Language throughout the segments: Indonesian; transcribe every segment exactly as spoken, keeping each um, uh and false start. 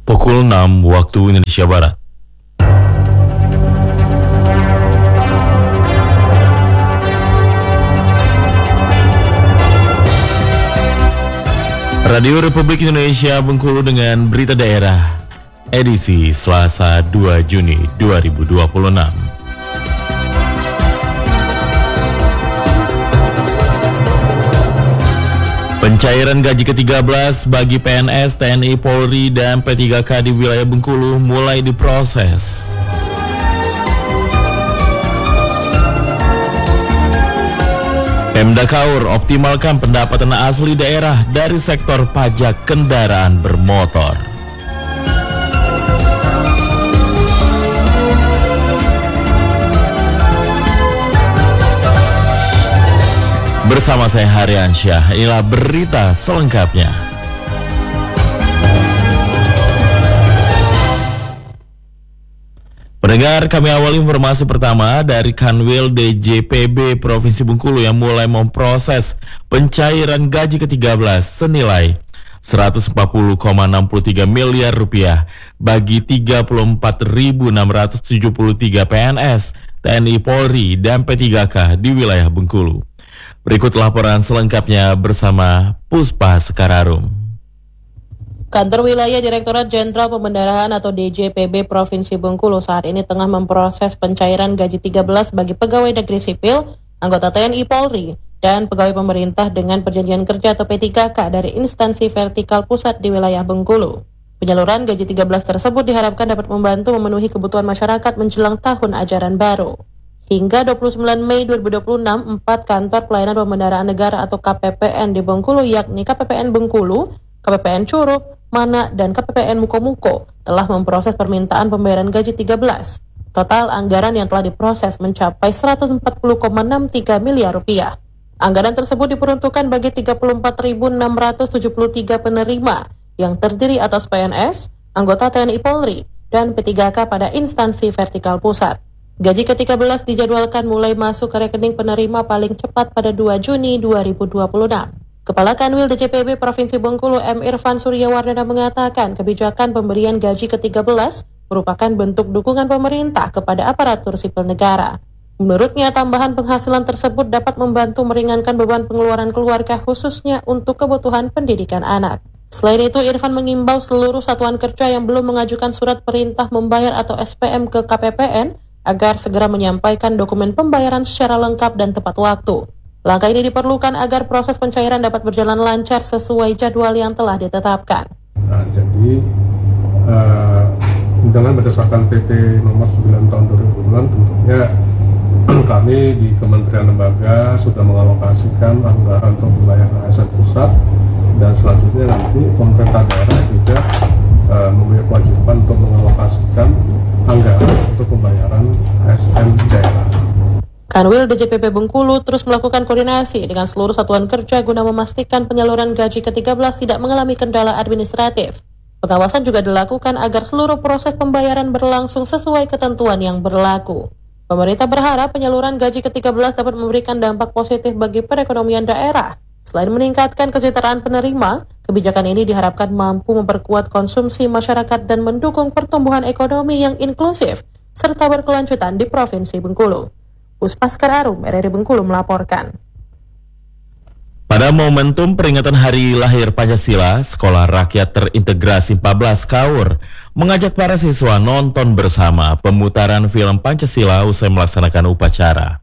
pukul enam waktu Indonesia Barat. Radio Republik Indonesia Bengkulu dengan berita daerah edisi Selasa dua Juni dua ribu dua puluh enam. Pencairan gaji ke tiga belas bagi P N S, T N I, Polri, dan P tiga K di wilayah Bengkulu mulai diproses. Pemda Kaur optimalkan pendapatan asli daerah dari sektor pajak kendaraan bermotor. Bersama saya Haryansyah, inilah berita selengkapnya. Pendengar, kami awali informasi pertama dari Kanwil D J P B Provinsi Bengkulu yang mulai memproses pencairan gaji ke tiga belas senilai seratus empat puluh koma enam tiga miliar rupiah bagi tiga puluh empat ribu enam ratus tujuh puluh tiga P N S, T N I, Polri, dan P tiga K di wilayah Bengkulu. Berikut laporan selengkapnya bersama Puspa Sekararum. Kantor Wilayah Direktorat Jenderal Pembendaharaan atau D J P B Provinsi Bengkulu saat ini tengah memproses pencairan gaji tiga belas bagi pegawai negeri sipil, anggota T N I, Polri, dan pegawai pemerintah dengan perjanjian kerja atau P tiga K dari instansi vertikal pusat di wilayah Bengkulu. Penyaluran gaji tiga belas tersebut diharapkan dapat membantu memenuhi kebutuhan masyarakat menjelang tahun ajaran baru. Hingga dua puluh sembilan Mei dua ribu dua puluh enam, empat kantor pelayanan pembendaharaan negara atau K P P N di Bengkulu, yakni K P P N Bengkulu, K P P N Curug, Mana, dan K P P N Muko-Muko telah memproses permintaan pembayaran gaji tiga belas. Total anggaran yang telah diproses mencapai seratus empat puluh koma enam tiga miliar rupiah. Anggaran tersebut diperuntukkan bagi tiga puluh empat ribu enam ratus tujuh puluh tiga penerima yang terdiri atas P N S, anggota T N I, Polri, dan P tiga K pada instansi vertikal pusat. Gaji ke tiga belas dijadwalkan mulai masuk ke rekening penerima paling cepat pada dua Juni dua ribu dua puluh enam. Kepala Kanwil D J P B Provinsi Bengkulu M. Irfan Suryawardana mengatakan kebijakan pemberian gaji ke tiga belas merupakan bentuk dukungan pemerintah kepada aparatur sipil negara. Menurutnya, tambahan penghasilan tersebut dapat membantu meringankan beban pengeluaran keluarga khususnya untuk kebutuhan pendidikan anak. Selain itu, Irfan mengimbau seluruh satuan kerja yang belum mengajukan surat perintah membayar atau S P M ke K P P N agar segera menyampaikan dokumen pembayaran secara lengkap dan tepat waktu. Langkah ini diperlukan agar proses pencairan dapat berjalan lancar sesuai jadwal yang telah ditetapkan. Nah, jadi uh, dengan berdasarkan P P nomor sembilan tahun dua ribu enam, tentunya kami di Kementerian Lembaga sudah mengalokasikan anggaran untuk wilayah A S N pusat, dan selanjutnya nanti pemerintah daerah juga uh, memiliki kewajiban untuk mengalokasikan anggaran untuk pembayaran A S N daerah. Kanwil D J P B Bengkulu terus melakukan koordinasi dengan seluruh satuan kerja guna memastikan penyaluran gaji ke tiga belas tidak mengalami kendala administratif. Pengawasan juga dilakukan agar seluruh proses pembayaran berlangsung sesuai ketentuan yang berlaku. Pemerintah berharap penyaluran gaji ke tiga belas dapat memberikan dampak positif bagi perekonomian daerah. Selain meningkatkan kesejahteraan penerima, kebijakan ini diharapkan mampu memperkuat konsumsi masyarakat dan mendukung pertumbuhan ekonomi yang inklusif serta berkelanjutan di Provinsi Bengkulu. Puspa Sekararum, R R I Bengkulu melaporkan. Pada momentum peringatan Hari Lahir Pancasila, Sekolah Rakyat Terintegrasi empat belas Kaur mengajak para siswa nonton bersama pemutaran film Pancasila usai melaksanakan upacara.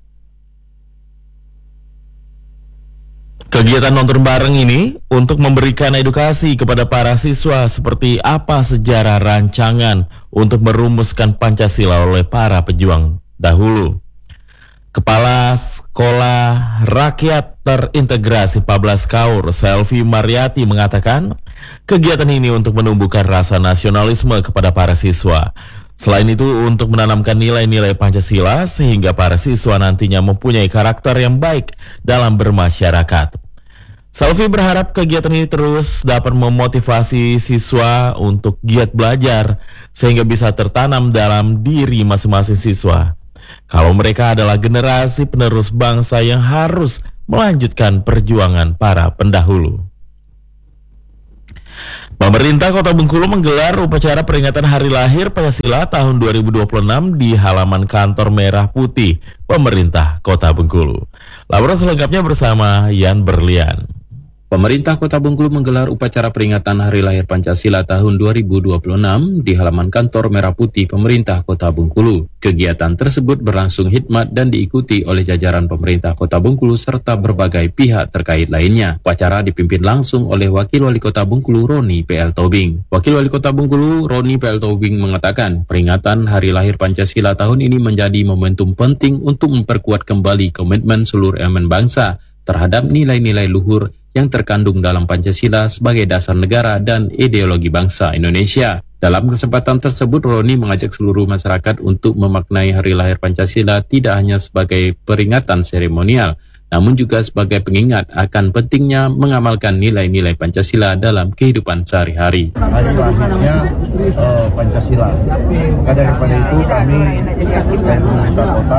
Kegiatan nonton bareng ini untuk memberikan edukasi kepada para siswa seperti apa sejarah rancangan untuk merumuskan Pancasila oleh para pejuang dahulu. Kepala Sekolah Rakyat Terintegrasi empat belas Kaur, Selvi Mariati, mengatakan kegiatan ini untuk menumbuhkan rasa nasionalisme kepada para siswa. Selain itu, untuk menanamkan nilai-nilai Pancasila sehingga para siswa nantinya mempunyai karakter yang baik dalam bermasyarakat. Selvi berharap kegiatan ini terus dapat memotivasi siswa untuk giat belajar sehingga bisa tertanam dalam diri masing-masing siswa. Kalau mereka adalah generasi penerus bangsa yang harus melanjutkan perjuangan para pendahulu. Pemerintah Kota Bengkulu menggelar upacara peringatan Hari Lahir Pancasila tahun dua ribu dua puluh enam di halaman kantor Merah Putih Pemerintah Kota Bengkulu. Laporan selengkapnya bersama Yan Berlian. Pemerintah Kota Bengkulu menggelar upacara peringatan Hari Lahir Pancasila tahun dua ribu dua puluh enam di halaman kantor Merah Putih Pemerintah Kota Bengkulu. Kegiatan tersebut berlangsung hikmat dan diikuti oleh jajaran pemerintah Kota Bengkulu serta berbagai pihak terkait lainnya. Upacara dipimpin langsung oleh Wakil Wali Kota Bengkulu Roni P L Tobing. Wakil Wali Kota Bengkulu Roni P L Tobing mengatakan peringatan Hari Lahir Pancasila tahun ini menjadi momentum penting untuk memperkuat kembali komitmen seluruh elemen bangsa terhadap nilai-nilai luhur yang terkandung dalam Pancasila sebagai dasar negara dan ideologi bangsa Indonesia. Dalam kesempatan tersebut, Roni mengajak seluruh masyarakat untuk memaknai Hari Lahir Pancasila tidak hanya sebagai peringatan seremonial, namun juga sebagai pengingat akan pentingnya mengamalkan nilai-nilai Pancasila dalam kehidupan sehari-hari. Hari lahirnya uh, Pancasila. Maka daripada itu kami dari pemerintah kota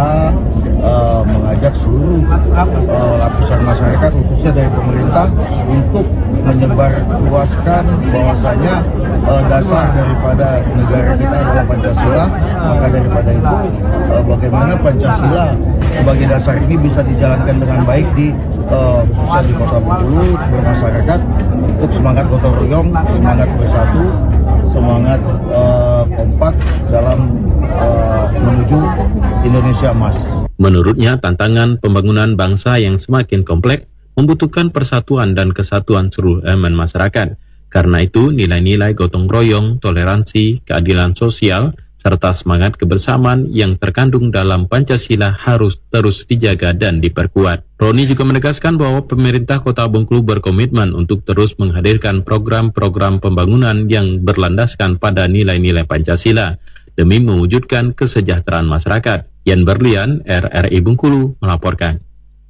uh, mengajak seluruh uh, lapisan masyarakat khususnya dari pemerintah untuk menyebar luaskan bahwasanya uh, dasar daripada negara kita adalah Pancasila. Maka daripada itu uh, bagaimana Pancasila sebagai dasar ini bisa dijalankan dengan baik di uh, khususnya di Kota Bengkulu bermasyarakat untuk semangat gotong royong, semangat bersatu, semangat uh, kompak dalam uh, menuju Indonesia Emas. Menurutnya, tantangan pembangunan bangsa yang semakin kompleks membutuhkan persatuan dan kesatuan seluruh elemen masyarakat. Karena itu, nilai-nilai gotong royong, toleransi, keadilan sosial, serta semangat kebersamaan yang terkandung dalam Pancasila harus terus dijaga dan diperkuat. Roni juga menegaskan bahwa pemerintah Kota Bengkulu berkomitmen untuk terus menghadirkan program-program pembangunan yang berlandaskan pada nilai-nilai Pancasila demi mewujudkan kesejahteraan masyarakat. Yan Berlian, R R I Bengkulu, melaporkan.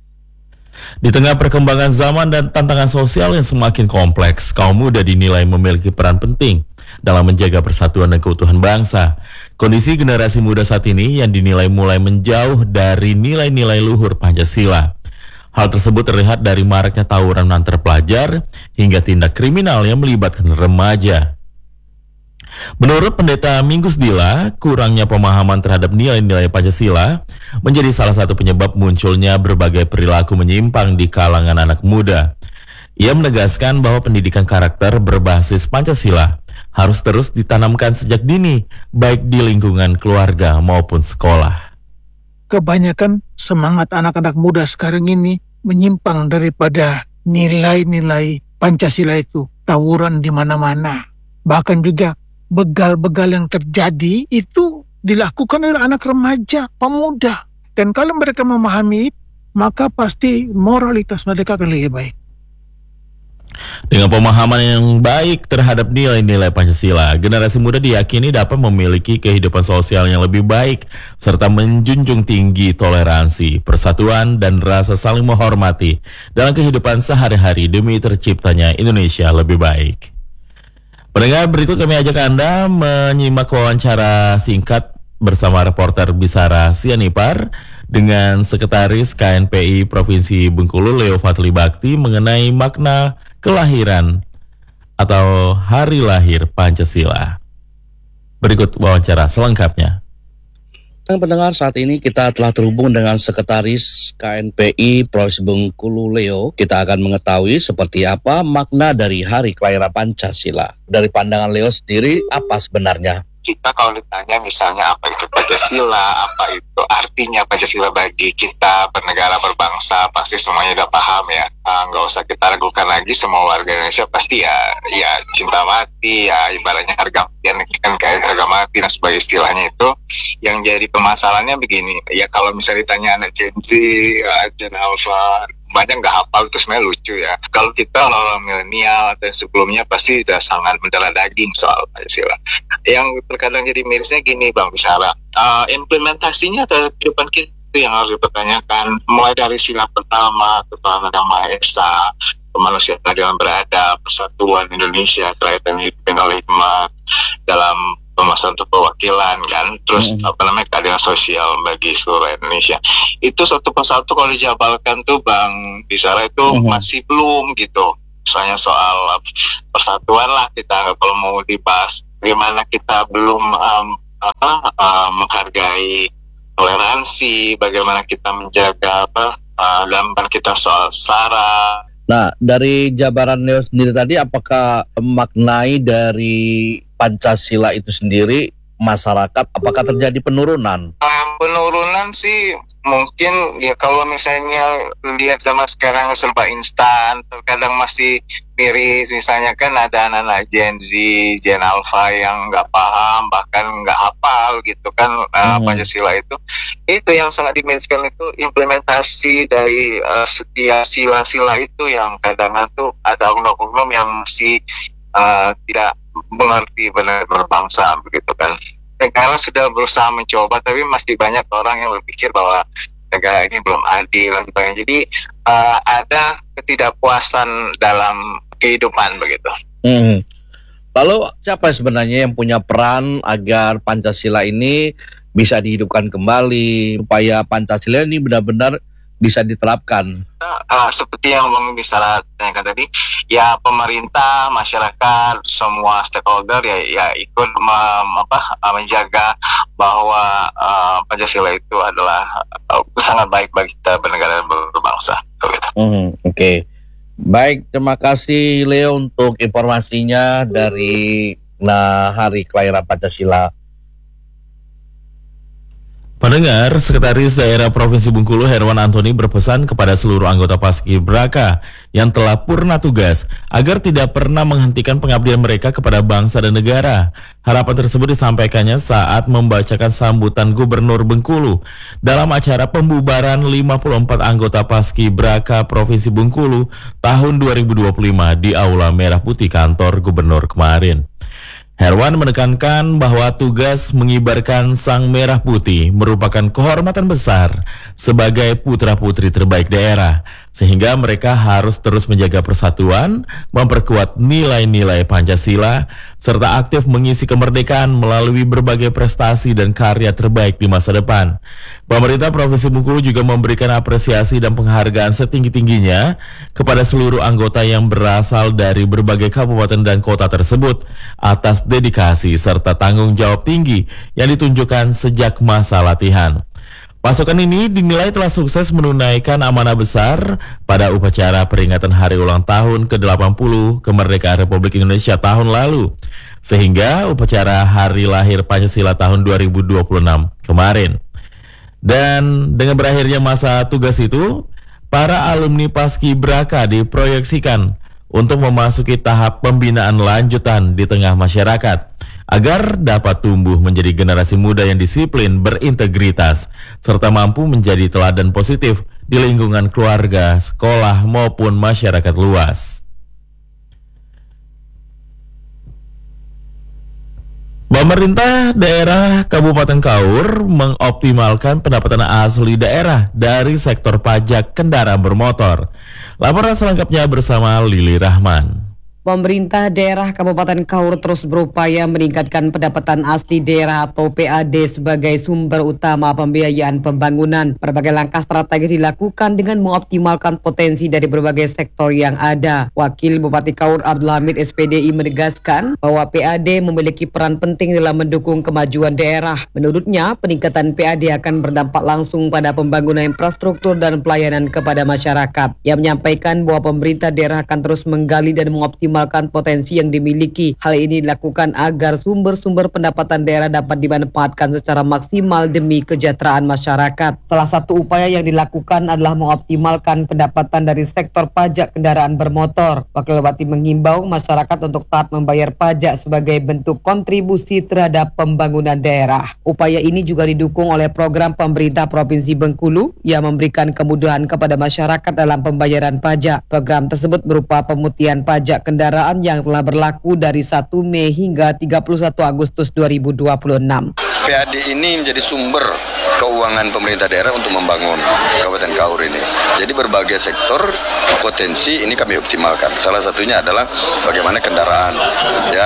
Di tengah perkembangan zaman dan tantangan sosial yang semakin kompleks, kaum muda dinilai memiliki peran penting dalam menjaga persatuan dan keutuhan bangsa. Kondisi generasi muda saat ini yang dinilai mulai menjauh dari nilai-nilai luhur Pancasila. Hal tersebut terlihat dari maraknya tawuran antar pelajar hingga tindak kriminal yang melibatkan remaja. Menurut Pendeta Minggus Dila, kurangnya pemahaman terhadap nilai-nilai Pancasila menjadi salah satu penyebab munculnya berbagai perilaku menyimpang di kalangan anak muda. Ia menegaskan bahwa pendidikan karakter berbasis Pancasila harus terus ditanamkan sejak dini, baik di lingkungan keluarga maupun sekolah. Kebanyakan semangat anak-anak muda sekarang ini menyimpang daripada nilai-nilai Pancasila itu. Tawuran di mana-mana. Bahkan juga begal-begal yang terjadi itu dilakukan oleh anak remaja, pemuda. Dan kalau mereka memahami, maka pasti moralitas mereka akan lebih baik. Dengan pemahaman yang baik terhadap nilai-nilai Pancasila, generasi muda diyakini dapat memiliki kehidupan sosial yang lebih baik, serta menjunjung tinggi toleransi, persatuan, dan rasa saling menghormati dalam kehidupan sehari-hari demi terciptanya Indonesia lebih baik. Pendengar, berikut kami ajak Anda menyimak wawancara singkat bersama reporter Bisara Sianipar dengan Sekretaris K N P I Provinsi Bengkulu Leo Fatli Bakti mengenai makna kelahiran atau Hari Lahir Pancasila. Berikut wawancara selengkapnya. Pendengar, saat ini kita telah terhubung dengan Sekretaris K N P I Provinsi Bengkulu Leo. Kita akan mengetahui seperti apa makna dari Hari Kelahiran Pancasila. Dari pandangan Leo sendiri, apa sebenarnya? Kita kalau ditanya misalnya apa itu Pancasila, apa itu artinya Pancasila bagi kita bernegara berbangsa, pasti semuanya udah paham ya. Uh, nggak usah kita ragukan lagi, semua warga Indonesia pasti ya ya cinta mati, ya ibaratnya harga mati kan kayak harga mati, nah sebagai istilahnya itu. Yang jadi permasalahannya begini, ya kalau misalnya ditanya anak Gen Z, Gen Alpha, banyak nggak hafal, itu sebenarnya lucu ya. Kalau kita orang milenial atau sebelumnya pasti udah sangat mendarah daging soal Pancasila. Yang terkadang jadi mirisnya gini Bang Bisara, uh, implementasinya terhadap kehidupan kita itu yang harus dipertanyakan, mulai dari sila pertama, ketuhanan yang Maha Esa, kemanusiaan dalam beradab, persatuan Indonesia, kerajaan dipimpin oleh hikmat dalam pemasaran untuk perwakilan kan, terus mm-hmm. apa namanya keadilan sosial bagi seluruh Indonesia. Itu satu persatu kalau dijabalkan tuh Bang Bisara itu mm-hmm. masih belum gitu. Misalnya soal persatuan lah kita kalau mau dibahas, bagaimana kita belum um, apa uh, menghargai toleransi, bagaimana kita menjaga apa uh, gambar kita soal SARA. Nah, dari jabaran Leo sendiri tadi, apakah maknai dari Pancasila itu sendiri masyarakat, apakah terjadi penurunan? Uh, penurunan sih mungkin ya, kalau misalnya lihat zaman sekarang serba instan, terkadang masih miris. Misalnya kan ada anak-anak Gen Z, Gen Alpha yang nggak paham, bahkan nggak hafal gitu kan uh, hmm. Pancasila itu. Itu yang sangat dimiriskan itu implementasi dari uh, setiap sila-sila itu, yang kadang tuh ada oknum-oknum yang masih uh, tidak mengerti benar berbangsa begitu kan. Negara sudah berusaha mencoba, tapi masih banyak orang yang berpikir bahwa negara ini belum adil dan sebagainya. Jadi uh, ada ketidakpuasan dalam kehidupan begitu. Hmm. Lalu siapa sebenarnya yang punya peran agar Pancasila ini bisa dihidupkan kembali, supaya Pancasila ini benar-benar bisa diterapkan? Uh, seperti yang Bang bisa tanyakan tadi, ya pemerintah, masyarakat, semua stakeholder ya, ya ikut mem, apa, menjaga bahwa uh, Pancasila itu adalah uh, sangat baik bagi kita bernegara dan berbangsa. Gitu. Hmm, Oke, okay. Baik, terima kasih Leo untuk informasinya dari nah, Hari Kelahiran Pancasila. Pendengar, Sekretaris Daerah Provinsi Bengkulu Herwan Antoni berpesan kepada seluruh anggota Paskibraka yang telah purna tugas agar tidak pernah menghentikan pengabdian mereka kepada bangsa dan negara. Harapan tersebut disampaikannya saat membacakan sambutan Gubernur Bengkulu dalam acara pembubaran lima puluh empat anggota Paskibraka Provinsi Bengkulu tahun dua ribu dua puluh lima di Aula Merah Putih kantor Gubernur kemarin. Herwan menekankan bahwa tugas mengibarkan sang merah putih merupakan kehormatan besar sebagai putra-putri terbaik daerah, sehingga mereka harus terus menjaga persatuan, memperkuat nilai-nilai Pancasila, serta aktif mengisi kemerdekaan melalui berbagai prestasi dan karya terbaik di masa depan. Pemerintah Provinsi Bengkulu juga memberikan apresiasi dan penghargaan setinggi-tingginya kepada seluruh anggota yang berasal dari berbagai kabupaten dan kota tersebut atas dedikasi serta tanggung jawab tinggi yang ditunjukkan sejak masa latihan. Pasukan ini dinilai telah sukses menunaikan amanah besar pada upacara peringatan hari ulang tahun ke delapan puluh kemerdekaan Republik Indonesia tahun lalu, sehingga upacara hari lahir Pancasila tahun dua ribu dua puluh enam kemarin. Dan dengan berakhirnya masa tugas itu, para alumni Paskibraka diproyeksikan untuk memasuki tahap pembinaan lanjutan di tengah masyarakat agar dapat tumbuh menjadi generasi muda yang disiplin, berintegritas, serta mampu menjadi teladan positif di lingkungan keluarga, sekolah, maupun masyarakat luas. Pemerintah daerah Kabupaten Kaur mengoptimalkan pendapatan asli daerah dari sektor pajak kendaraan bermotor. Laporan selengkapnya bersama Lili Rahman. Pemerintah daerah Kabupaten Kaur terus berupaya meningkatkan pendapatan asli daerah atau P A D sebagai sumber utama pembiayaan pembangunan. Berbagai langkah strategi dilakukan dengan mengoptimalkan potensi dari berbagai sektor yang ada. Wakil Bupati Kaur Abdul Hamid S P D I menegaskan bahwa P A D memiliki peran penting dalam mendukung kemajuan daerah. Menurutnya, peningkatan P A D akan berdampak langsung pada pembangunan infrastruktur dan pelayanan kepada masyarakat. Ia menyampaikan bahwa pemerintah daerah akan terus menggali dan mengoptimalkan potensi yang dimiliki. Hal ini dilakukan agar sumber-sumber pendapatan daerah dapat dimanfaatkan secara maksimal demi kesejahteraan masyarakat. Salah satu upaya yang dilakukan adalah mengoptimalkan pendapatan dari sektor pajak kendaraan bermotor. Wakil Bupati mengimbau masyarakat untuk taat membayar pajak sebagai bentuk kontribusi terhadap pembangunan daerah. Upaya ini juga didukung oleh program pemerintah Provinsi Bengkulu yang memberikan kemudahan kepada masyarakat dalam pembayaran pajak. Program tersebut berupa pemutihan pajak kendaraan yang telah berlaku dari satu Mei hingga tiga puluh satu Agustus dua ribu dua puluh enam. P A D ini menjadi sumber keuangan pemerintah daerah untuk membangun Kabupaten Kaur ini. Jadi berbagai sektor potensi ini kami optimalkan. Salah satunya adalah bagaimana kendaraan ya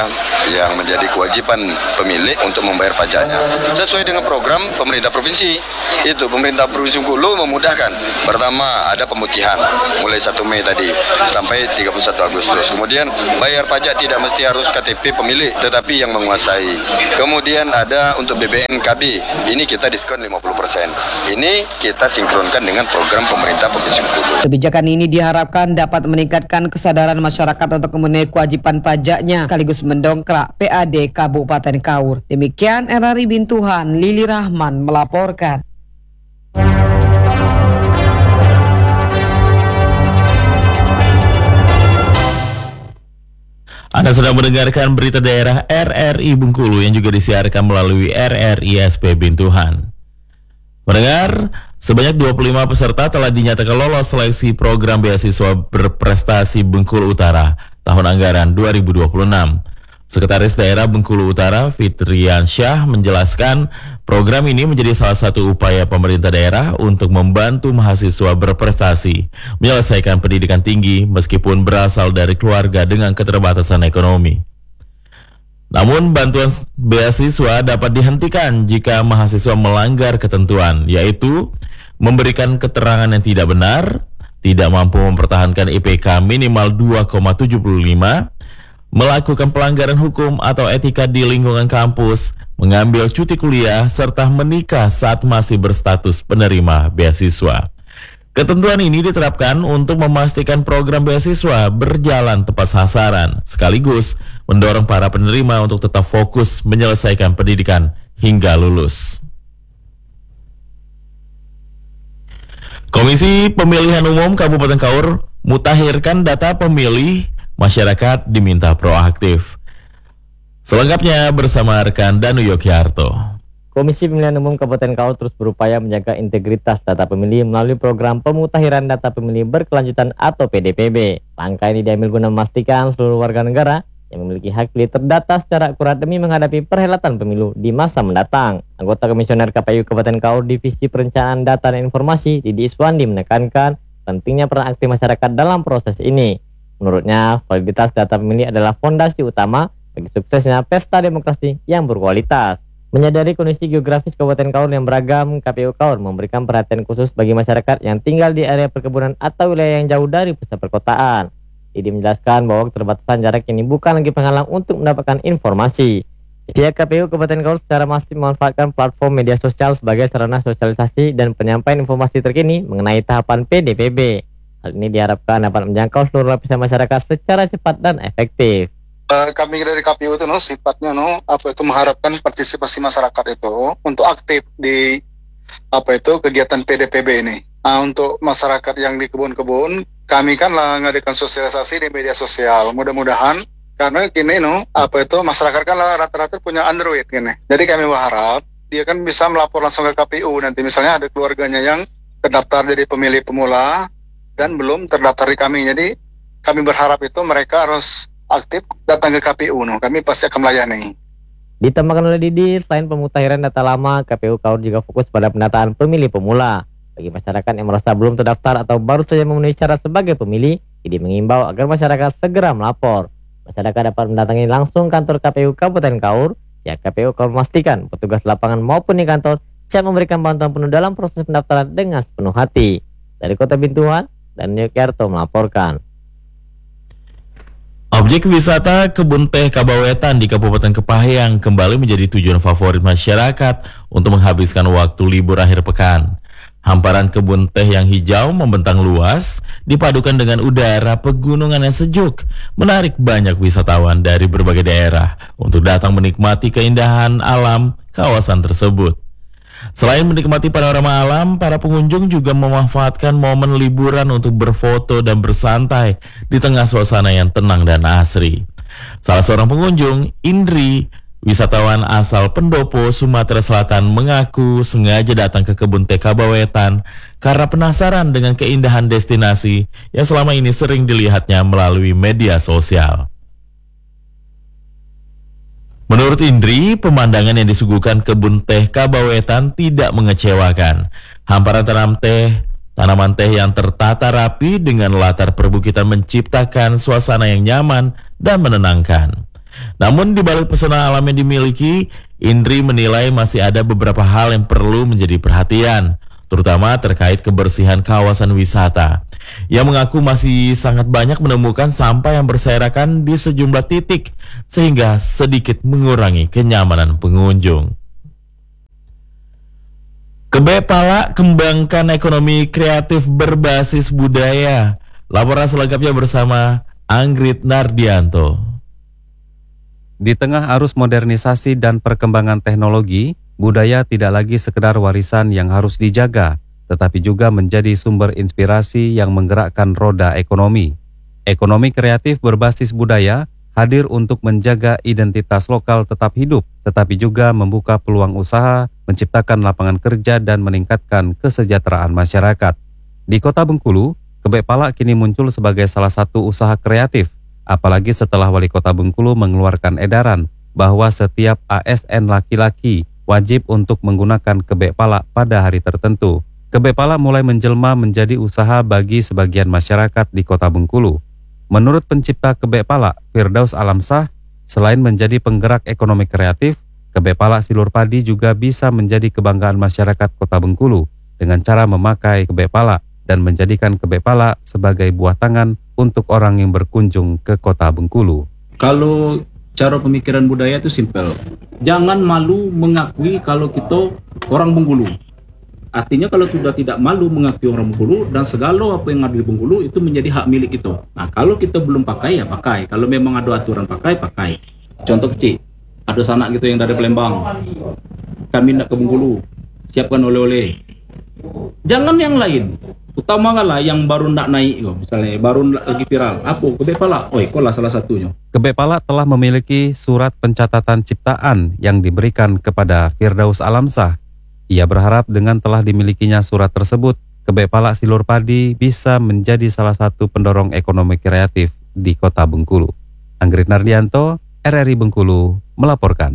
yang menjadi kewajiban pemilik untuk membayar pajaknya sesuai dengan program pemerintah provinsi. Itu pemerintah Provinsi Bengkulu memudahkan. Pertama ada pemutihan mulai satu Mei tadi sampai tiga puluh satu Agustus. Kemudian bayar pajak tidak mesti harus K T P pemilik tetapi yang menguasai. Kemudian ada untuk B B M K B, ini kita diskon lima puluh persen. Ini kita sinkronkan dengan program pemerintah Provinsi Bengkulu. Kebijakan ini diharapkan dapat meningkatkan kesadaran masyarakat untuk memenuhi kewajiban pajaknya sekaligus mendongkrak P A D Kabupaten Kaur. Demikian R R I Bintuhan, Lili Rahman melaporkan. Anda sedang mendengarkan berita daerah R R I Bengkulu yang juga disiarkan melalui R R I S P Bintuhan. Pendengar, sebanyak dua puluh lima peserta telah dinyatakan lolos seleksi program beasiswa berprestasi Bengkulu Utara tahun anggaran dua ribu dua puluh enam. Sekretaris Daerah Bengkulu Utara Fitrian Syah menjelaskan program ini menjadi salah satu upaya pemerintah daerah untuk membantu mahasiswa berprestasi menyelesaikan pendidikan tinggi meskipun berasal dari keluarga dengan keterbatasan ekonomi. Namun bantuan beasiswa dapat dihentikan jika mahasiswa melanggar ketentuan, yaitu memberikan keterangan yang tidak benar, tidak mampu mempertahankan I P K minimal dua koma tujuh lima, melakukan pelanggaran hukum atau etika di lingkungan kampus, mengambil cuti kuliah, serta menikah saat masih berstatus penerima beasiswa. Ketentuan ini diterapkan untuk memastikan program beasiswa berjalan tepat sasaran, sekaligus mendorong para penerima untuk tetap fokus menyelesaikan pendidikan hingga lulus. Komisi Pemilihan Umum Kabupaten Kaur mutakhirkan data pemilih, masyarakat diminta proaktif. Selengkapnya bersama rekan Danu Yogyarto. Komisi Pemilihan Umum Kabupaten Kaur terus berupaya menjaga integritas data pemilih melalui program pemutakhiran data pemilih berkelanjutan atau P D P B. Langkah ini diambil guna memastikan seluruh warga negara yang memiliki hak pilih terdata secara akurat demi menghadapi perhelatan pemilu di masa mendatang. Anggota Komisioner K P U Kabupaten Kaur Divisi Perencanaan Data dan Informasi Didi Iswandi menekankan pentingnya peran aktif masyarakat dalam proses ini. Menurutnya, validitas data pemilih adalah fondasi utama bagi suksesnya pesta demokrasi yang berkualitas. Menyadari kondisi geografis Kabupaten Kaur yang beragam, K P U Kaur memberikan perhatian khusus bagi masyarakat yang tinggal di area perkebunan atau wilayah yang jauh dari pusat perkotaan. Didi menjelaskan bahwa keterbatasan jarak ini bukan lagi penghalang untuk mendapatkan informasi. Pihak K P U Kabupaten Kaur secara masif memanfaatkan platform media sosial sebagai sarana sosialisasi dan penyampaian informasi terkini mengenai tahapan P D P B. Hal ini diharapkan dapat menjangkau seluruh lapisan masyarakat secara cepat dan efektif. Kami dari K P U itu no sifatnya no apa itu mengharapkan partisipasi masyarakat itu untuk aktif di apa itu kegiatan P D P B ini. Nah, untuk masyarakat yang di kebun-kebun, kami kan lah ngadakan sosialisasi di media sosial. Mudah-mudahan karena kini no apa itu masyarakat kan lah rata-rata punya Android gini. Jadi kami berharap dia kan bisa melapor langsung ke K P U nanti misalnya ada keluarganya yang terdaftar jadi pemilih pemula dan belum terdaftar di kami. Jadi kami berharap itu mereka harus aktif datang ke K P U, no. Kami pasti akan melayani. Ditambahkan oleh Didi, selain pemutakhiran data lama, K P U Kaur juga fokus pada pendataan pemilih pemula. Bagi masyarakat yang merasa belum terdaftar atau baru saja memenuhi syarat sebagai pemilih, Didi mengimbau agar masyarakat segera melapor. Masyarakat dapat mendatangi langsung kantor K P U Kabupaten Kaur. Ya, K P U Kaur memastikan petugas lapangan maupun di kantor siap memberikan bantuan penuh dalam proses pendaftaran dengan sepenuh hati. Dari Kota Bintuhan, dan Yogyarto melaporkan. Objek wisata Kebun Teh Kabawetan di Kabupaten Kepahyang kembali menjadi tujuan favorit masyarakat untuk menghabiskan waktu libur akhir pekan. Hamparan kebun teh yang hijau membentang luas, dipadukan dengan udara pegunungan yang sejuk, menarik banyak wisatawan dari berbagai daerah untuk datang menikmati keindahan alam kawasan tersebut. Selain menikmati panorama alam, para pengunjung juga memanfaatkan momen liburan untuk berfoto dan bersantai di tengah suasana yang tenang dan asri. Salah seorang pengunjung, Indri, wisatawan asal Pendopo, Sumatera Selatan, mengaku sengaja datang ke Kebun Teh Kabawetan karena penasaran dengan keindahan destinasi yang selama ini sering dilihatnya melalui media sosial. Menurut Indri, pemandangan yang disuguhkan Kebun Teh Kabawetan tidak mengecewakan. Hamparan tanam teh, tanaman teh yang tertata rapi dengan latar perbukitan menciptakan suasana yang nyaman dan menenangkan. Namun di balik pesona alam yang dimiliki, Indri menilai masih ada beberapa hal yang perlu menjadi perhatian, terutama terkait kebersihan kawasan wisata. Ia mengaku masih sangat banyak menemukan sampah yang berserakan di sejumlah titik, sehingga sedikit mengurangi kenyamanan pengunjung. Kebek Pala kembangkan ekonomi kreatif berbasis budaya. Laporan selengkapnya bersama Anggrit Nardianto. Di tengah arus modernisasi dan perkembangan teknologi, budaya tidak lagi sekedar warisan yang harus dijaga, tetapi juga menjadi sumber inspirasi yang menggerakkan roda ekonomi. Ekonomi kreatif berbasis budaya hadir untuk menjaga identitas lokal tetap hidup, tetapi juga membuka peluang usaha, menciptakan lapangan kerja dan meningkatkan kesejahteraan masyarakat. Di Kota Bengkulu, Kebek Pala kini muncul sebagai salah satu usaha kreatif, apalagi setelah Wali Kota Bengkulu mengeluarkan edaran bahwa setiap A S N laki-laki wajib untuk menggunakan Kebek Pala pada hari tertentu. Kebek Pala mulai menjelma menjadi usaha bagi sebagian masyarakat di Kota Bengkulu. Menurut pencipta Kebek Pala, Firdaus Alamsah, selain menjadi penggerak ekonomi kreatif, Kebek Pala Silur Padi juga bisa menjadi kebanggaan masyarakat Kota Bengkulu dengan cara memakai Kebek Pala dan menjadikan Kebek Pala sebagai buah tangan untuk orang yang berkunjung ke Kota Bengkulu. Kalau cara pemikiran budaya itu simpel. Jangan malu mengakui kalau kita orang Bengkulu. Artinya kalau sudah tidak malu mengakui orang Bengkulu dan segala apa yang ada di Bengkulu itu menjadi hak milik kita. Nah, kalau kita belum pakai ya pakai. Kalau memang ada aturan pakai, pakai. Contoh kecil, ada sanak gitu yang dari Palembang. Kami nak ke Bengkulu, siapkan oleh-oleh. Jangan yang lain. Utamakanlah yang baru nak naik, misalnya baru lagi viral. Apa? Kebek Pala. Oh, ikolah salah satunya. Kebek Pala telah memiliki surat pencatatan ciptaan yang diberikan kepada Firdaus Alamsah. Ia berharap dengan telah dimilikinya surat tersebut, Kebek Pala Silur Padi bisa menjadi salah satu pendorong ekonomi kreatif di Kota Bengkulu. Anggrit Nardianto, R R I Bengkulu, melaporkan.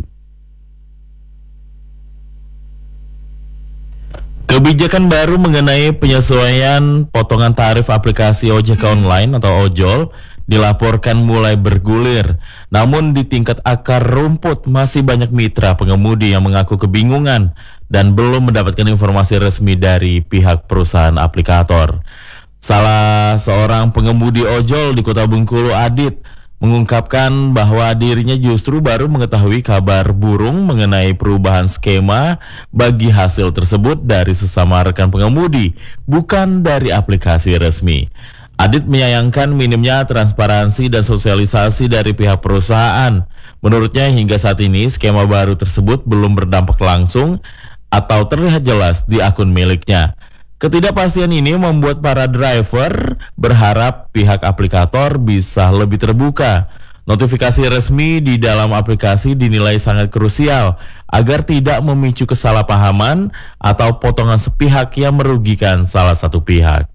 Kebijakan baru mengenai penyesuaian potongan tarif aplikasi ojek online atau ojol dilaporkan mulai bergulir. Namun di tingkat akar rumput masih banyak mitra pengemudi yang mengaku kebingungan dan belum mendapatkan informasi resmi dari pihak perusahaan aplikator. Salah seorang pengemudi ojol di Kota Bengkulu, Adit, mengungkapkan bahwa dirinya justru baru mengetahui kabar burung mengenai perubahan skema bagi hasil tersebut dari sesama rekan pengemudi, bukan dari aplikasi resmi. Adit menyayangkan minimnya transparansi dan sosialisasi dari pihak perusahaan. Menurutnya hingga saat ini skema baru tersebut belum berdampak langsung atau terlihat jelas di akun miliknya. Ketidakpastian ini membuat para driver berharap pihak aplikator bisa lebih terbuka. Notifikasi resmi di dalam aplikasi dinilai sangat krusial agar tidak memicu kesalahpahaman atau potongan sepihak yang merugikan salah satu pihak.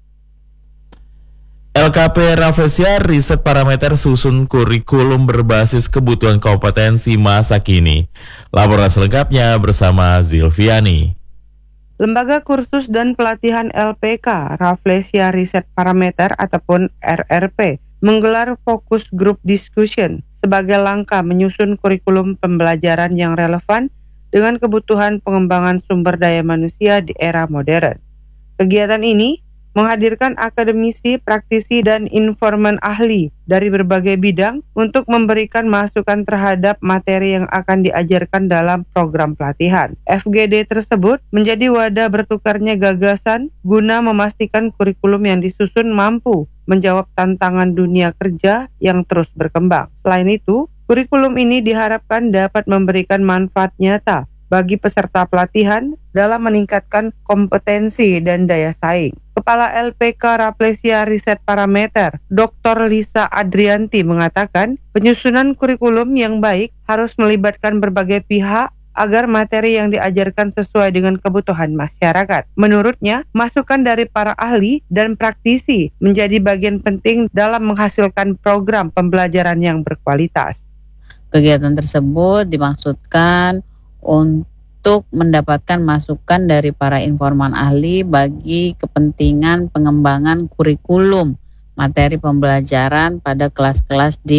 L K P Rafflesia riset parameter susun kurikulum berbasis kebutuhan kompetensi masa kini. Laporan selengkapnya bersama Zilviani. Lembaga Kursus dan Pelatihan L P K, Rafflesia Riset Parameter ataupun R R P, menggelar fokus group discussion sebagai langkah menyusun kurikulum pembelajaran yang relevan dengan kebutuhan pengembangan sumber daya manusia di era modern. Kegiatan ini menghadirkan akademisi, praktisi, dan informan ahli dari berbagai bidang untuk memberikan masukan terhadap materi yang akan diajarkan dalam program pelatihan. F G D tersebut menjadi wadah bertukarnya gagasan guna memastikan kurikulum yang disusun mampu menjawab tantangan dunia kerja yang terus berkembang. Selain itu, kurikulum ini diharapkan dapat memberikan manfaat nyata bagi peserta pelatihan dalam meningkatkan kompetensi dan daya saing. Kepala L P K Rafflesia Riset Parameter, Doktor Lisa Adrianti mengatakan, penyusunan kurikulum yang baik harus melibatkan berbagai pihak agar materi yang diajarkan sesuai dengan kebutuhan masyarakat. Menurutnya, masukan dari para ahli dan praktisi menjadi bagian penting dalam menghasilkan program pembelajaran yang berkualitas. Kegiatan tersebut dimaksudkan untuk mendapatkan masukan dari para informan ahli bagi kepentingan pengembangan kurikulum materi pembelajaran pada kelas-kelas di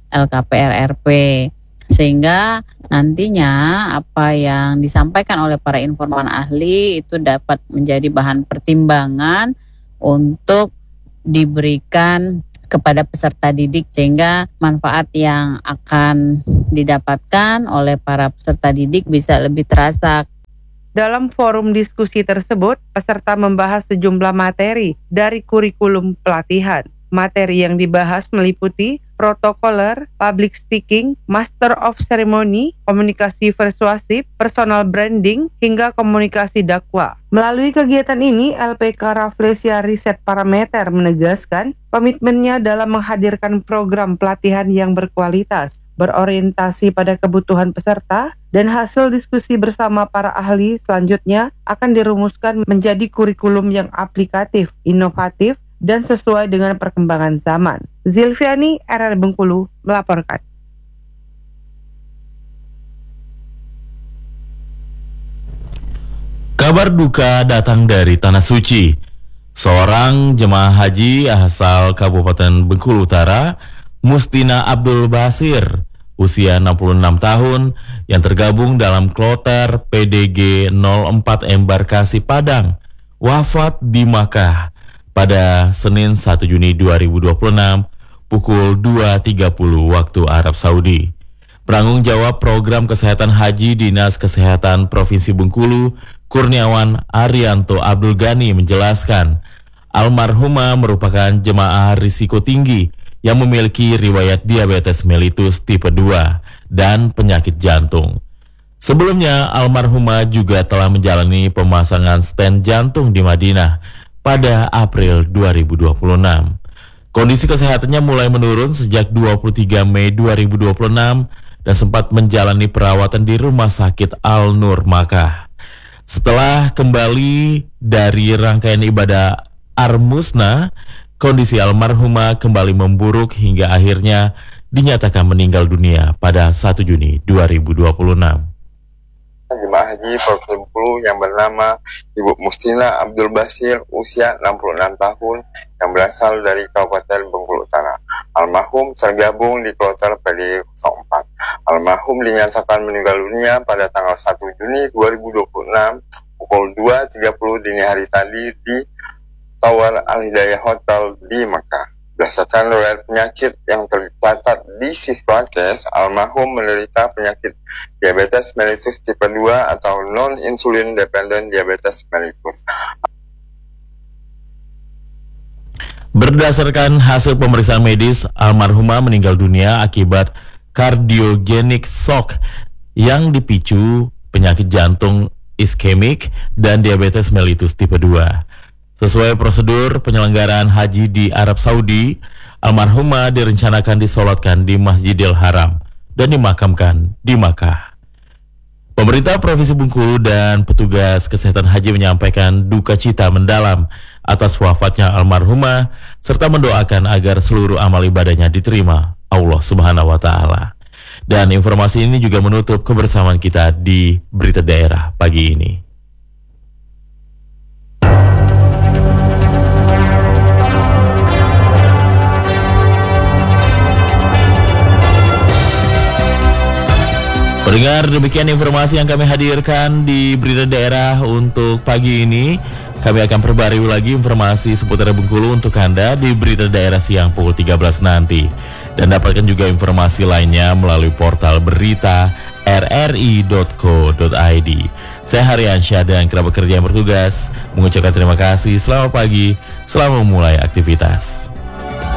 L K P R R P. Sehingga nantinya apa yang disampaikan oleh para informan ahli itu dapat menjadi bahan pertimbangan untuk diberikan kepada peserta didik, sehingga manfaat yang akan didapatkan oleh para peserta didik bisa lebih terasa. Dalam forum diskusi tersebut, peserta membahas sejumlah materi dari kurikulum pelatihan. Materi yang dibahas meliputi protokoler, public speaking, master of ceremony, komunikasi persuasif, personal branding, hingga komunikasi dakwah. Melalui kegiatan ini, L P K Rafflesia Riset Parameter menegaskan komitmennya dalam menghadirkan program pelatihan yang berkualitas, berorientasi pada kebutuhan peserta, dan hasil diskusi bersama para ahli selanjutnya akan dirumuskan menjadi kurikulum yang aplikatif, inovatif, dan sesuai dengan perkembangan zaman. Zilviani, R R Bengkulu, melaporkan. Kabar duka datang dari Tanah Suci. Seorang jemaah haji asal Kabupaten Bengkulu Utara, Mustina Abdul Basir, usia enam puluh enam tahun, yang tergabung dalam kloter P D G nol empat Embarkasi Padang, wafat di Makkah pada Senin satu Juni dua ribu dua puluh enam pukul dua tiga puluh waktu Arab Saudi. Penanggung jawab program kesehatan haji Dinas Kesehatan Provinsi Bengkulu, Kurniawan Arianto Abdul Ghani menjelaskan, almarhumah merupakan jemaah risiko tinggi yang memiliki riwayat diabetes mellitus tipe dua dan penyakit jantung. Sebelumnya, almarhumah juga telah menjalani pemasangan stent jantung di Madinah pada April dua ribu dua puluh enam. Kondisi kesehatannya mulai menurun sejak dua puluh tiga Mei dua ribu dua puluh enam dan sempat menjalani perawatan di Rumah Sakit Al-Nur Makkah. Setelah kembali dari rangkaian ibadah Armusna, kondisi almarhumah kembali memburuk hingga akhirnya dinyatakan meninggal dunia pada satu Juni dua ribu dua puluh enam. Jemaah haji Provinsi Bengkulu yang bernama Ibu Mustina Abdul Basir, usia enam puluh enam tahun, yang berasal dari Kabupaten Bengkulu Utara. Almarhum tergabung di kloter P D nol empat. Almarhum dinyatakan meninggal dunia pada tanggal satu Juni dua ribu dua puluh enam pukul dua tiga puluh dini hari tadi di Tower Al-Hidayah Hotel di Makkah. Berdasarkan riwayat penyakit yang tercatat di Sisquankes, almarhum menderita penyakit diabetes mellitus tipe dua atau non-insulin dependent diabetes mellitus. Berdasarkan hasil pemeriksaan medis, almarhumah meninggal dunia akibat cardiogenic shock yang dipicu penyakit jantung iskemik dan diabetes mellitus tipe dua. Sesuai prosedur penyelenggaraan haji di Arab Saudi, almarhumah direncanakan disolatkan di Masjidil Haram dan dimakamkan di Makkah. Pemerintah Provinsi Bengkulu dan petugas kesehatan haji menyampaikan duka cita mendalam atas wafatnya almarhumah serta mendoakan agar seluruh amal ibadahnya diterima Allah Subhanahu wa taala. Dan informasi ini juga menutup kebersamaan kita di Berita Daerah pagi ini. Pendengar, demikian informasi yang kami hadirkan di Berita Daerah untuk pagi ini. Kami akan perbarui lagi informasi seputar Bengkulu untuk Anda di Berita Daerah siang pukul tiga belas nanti. Dan dapatkan juga informasi lainnya melalui portal berita r r i dot co dot i d. Saya Haryansyah dan kerabat kerja yang bertugas mengucapkan terima kasih. Selamat pagi, selamat memulai aktivitas.